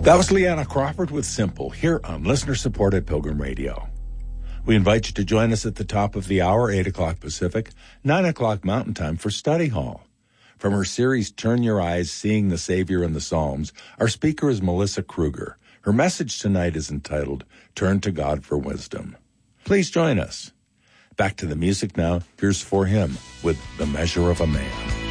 That was Leanna Crawford with Simple, here on listener-supported Pilgrim Radio. We invite you to join us at the top of the hour, 8 o'clock Pacific, 9 o'clock Mountain Time for Study Hall. From her series, Turn Your Eyes, Seeing the Savior in the Psalms, our speaker is Melissa Kruger. Her message tonight is entitled, Turn to God for Wisdom. Please join us. Back to the music now. Here's For Him with The Measure of a Man.